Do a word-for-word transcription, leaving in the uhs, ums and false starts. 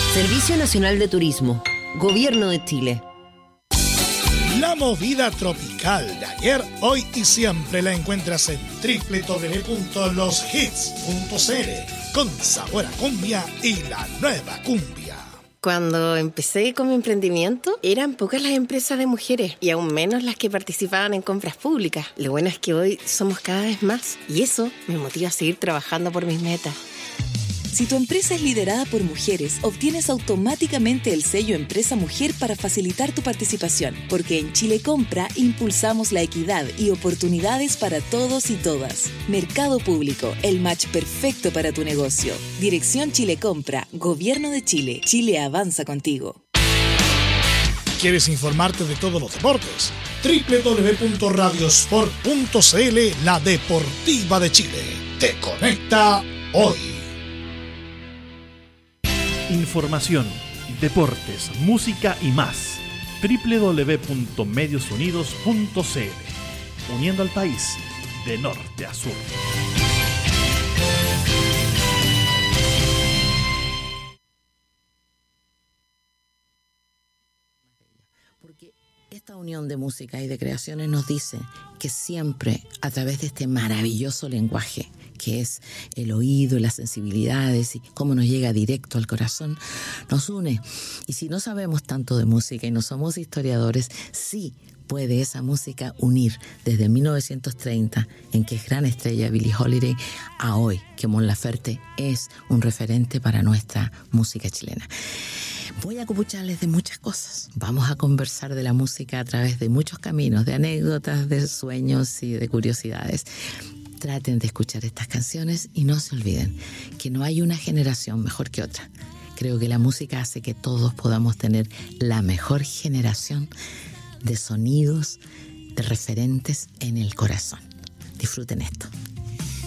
Servicio Nacional de Turismo, Gobierno de Chile. La movida tropical de ayer, hoy y siempre la encuentras en doble u doble u doble u punto los hits punto c l, con sabor a cumbia y la nueva cumbia. Cuando empecé con mi emprendimiento, eran pocas las empresas de mujeres y aún menos las que participaban en compras públicas. Lo bueno es que hoy somos cada vez más y eso me motiva a seguir trabajando por mis metas. Si tu empresa es liderada por mujeres, obtienes automáticamente el sello Empresa Mujer para facilitar tu participación, porque en Chile Compra impulsamos la equidad y oportunidades para todos y todas. Mercado Público, el match perfecto para tu negocio. Dirección Chile Compra, Gobierno de Chile. Chile avanza contigo. ¿Quieres informarte de todos los deportes? doble u doble u doble u punto radiosport punto c l, la deportiva de Chile. Te conecta hoy. Información, deportes, música y más. doble u doble u doble u punto medios unidos punto c l. Uniendo al país de norte a sur. Porque esta unión de música y de creaciones nos dice que siempre, a través de este maravilloso lenguaje que es el oído y las sensibilidades y cómo nos llega directo al corazón, nos une. Y si no sabemos tanto de música y no somos historiadores, sí puede esa música unir desde mil novecientos treinta, en que es gran estrella Billie Holiday, a hoy, que Mon Laferte es un referente para nuestra música chilena. Voy a copucharles de muchas cosas. Vamos a conversar de la música a través de muchos caminos, de anécdotas, de sueños y de curiosidades. Traten de escuchar estas canciones y no se olviden que no hay una generación mejor que otra. Creo que la música hace que todos podamos tener la mejor generación de sonidos, de referentes en el corazón. Disfruten esto.